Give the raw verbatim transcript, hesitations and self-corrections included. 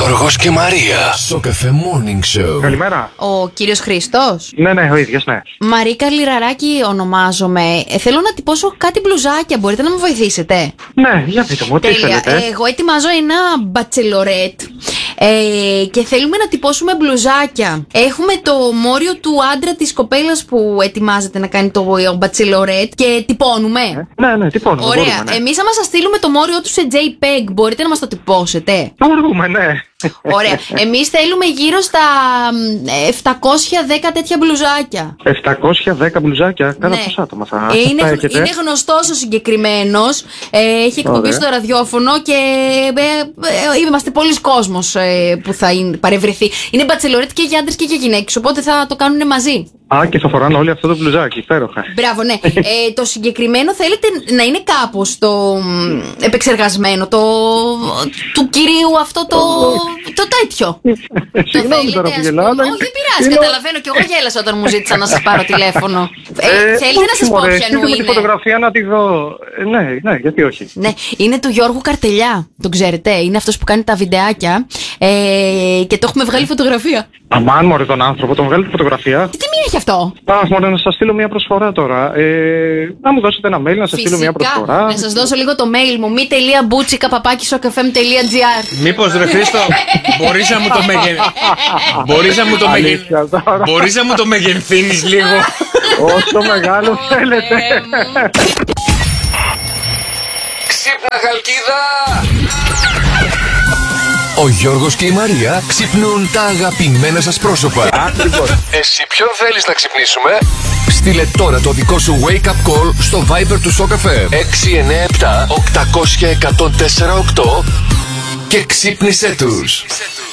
Γιώργος και Μαρία. Σοκαφέ Morning Show. Καλημέρα. Ο κύριος Χρήστος. Ναι, ναι, ο ίδιος, ναι. Μαρίκα Λιραράκη ονομάζομαι. Ε, θέλω να τυπώσω κάτι μπλουζάκια. Μπορείτε να με βοηθήσετε? Ναι, για πείτε μου, τι Τέλεια. θέλετε. Εγώ ετοιμάζω ένα μπατσελορέτ. Ε, και θέλουμε να τυπώσουμε μπλουζάκια. Έχουμε το μόριο του άντρα της κοπέλας που ετοιμάζεται να κάνει το μπατσελορέτ και τυπώνουμε. Ε, ναι, ναι, τυπώνουμε. Ωραία. Μπορούμε, ναι. Εμείς άμα σας στείλουμε το μόριο του σε τζέι πι τζι, μπορείτε να μας το τυπώσετε? Μπορούμε, ναι. Ωραία. Εμείς θέλουμε γύρω στα επτακόσια δέκα τέτοια μπλουζάκια. επτακόσια δέκα μπλουζάκια. Κάνα Ναι. πόσα άτομα θα, Ε, είναι, θα γνω- έχετε. είναι γνωστός ο συγκεκριμένος. Ε, έχει εκπομπή Ωραία. στο ραδιόφωνο και ε, ε, είμαστε πολλοί κόσμος ε, που θα είναι, παρευρεθεί. Είναι μπατσελορέτ και για άντρες και για γυναίκες, οπότε θα το κάνουν μαζί. Α, και θα φοράνε όλοι αυτό το μπλουζάκι. Υπέροχα. Μπράβο, ναι. Ε, το συγκεκριμένο θέλετε να είναι κάπως το μ, επεξεργασμένο, το του κυρίου αυτό το, το τέτοιο. Συγγνώμη τώρα που ας γελάω, πούμε? αλλά Όχι, δεν πειράζει, είναι- καταλαβαίνω. Και εγώ γέλασα όταν μου ζήτησαν να σας πάρω τηλέφωνο. Ε, Ε, θέλετε να όχι, σας πω μωρέ, ποιανού στείλτε μου τη είναι? φωτογραφία να τη δω. Ε, ναι, ναι, γιατί όχι. Ναι, είναι του Γιώργου Καρτελιά. Τον ξέρετε, είναι αυτός που κάνει τα βιντεάκια. Ε, και το έχουμε βγάλει φωτογραφία. Αμάν, μωρέ, τον άνθρωπο, τον βγάλετε φωτογραφία. Τι τιμή έχει αυτό? Αχ, μωρέ, να σας στείλω μια προσφορά τώρα. Ε, να μου δώσετε ένα mail, να σας στείλω μια προσφορά. Να σας δώσω λίγο το mail μου. μη τελεία μπούτσικα παπάκι σοκαφέμ τελεία τζι άρ. Μήπως ρε Χρήστο, μπορείς να μου το μεγεν... Μπορείς να μου το μεγεν... Αλήθεια τώρα. Μπορείς να μου το μεγενθύνεις λίγο? Όσο μεγάλο θέλετε. Ξύπνα Χαλκίδα! Ο Γιώργος και η Μαρία ξυπνούν τα αγαπημένα σας πρόσωπα. Εσύ ποιον θέλεις να ξυπνήσουμε? Στείλε τώρα το δικό σου wake up call στο Viber του Σοκαφέ έξι εννιά επτά οκτακόσια εκατόν τέσσερα οκτώ και ξύπνησέ τους.